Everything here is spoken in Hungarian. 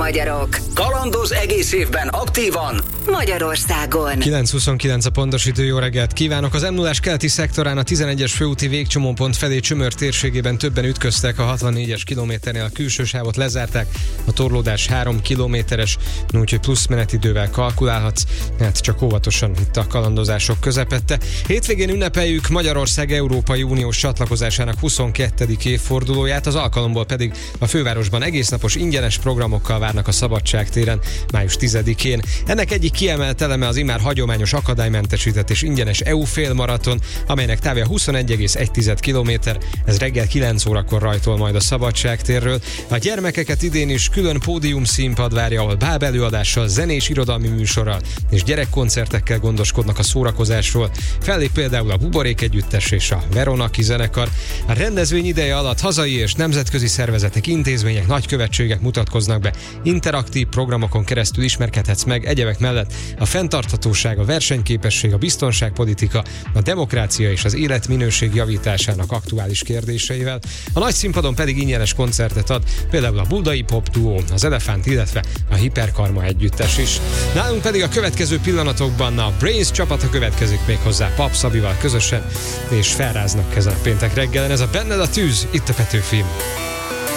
magyarok. Kalandoz egész évben aktívan Magyarországon. 9:29 a pontos idő, jó reggelt kívánok! Az M0-ás keleti szektorán a 11-es főúti végcsomópont felé Csömör térségében többen ütköztek, a 64-es kilométernél a külső sávot lezárták, a torlódás 3 kilométeres, úgyhogy plusz menetidővel kalkulálhatsz, hát csak óvatosan itt a kalandozások közepette. Hétvégén ünnepeljük Magyarország Európai Uniós csatlakozásának 22. évfordulóját, az alkalomból pedig a fővárosban egésznapos ingyenes programokkal várnak a Szabadságtéren május 10-én. Ennek egyik kiemelt eleme az immár hagyományos akadálymentesített és ingyenes EU félmaraton, amelynek távja 21,1 km, ez reggel 9 órakor rajtol majd a Szabadságtérről. A gyermekeket idén is külön pódium színpad várja, ahol bábelőadással, zenés irodalmi műsorral és gyerekkoncertekkel gondoskodnak a szórakozásról. Fellép például a Buborék együttes és a Veronaki zenekar. A rendezvény ideje alatt hazai és nemzetközi szervezetek, intézmények, nagykövetségek mutatkoznak be. Interaktív programokon keresztül ismerkedhetsz meg egyebek mellett a fenntarthatóság, a versenyképesség, a biztonságpolitika, a demokrácia és az életminőség javításának aktuális kérdéseivel. A nagy színpadon pedig ingyenes koncertet ad például a Budai Pop Duo, az Elefánt, illetve a Hiperkarma együttes is. Nálunk pedig a következő pillanatokban a Brains csapata következik még hozzá Pap Szabival közösen, és felráznak ezen a péntek reggelen. Ez a Benned a tűz, itt a Petőfim.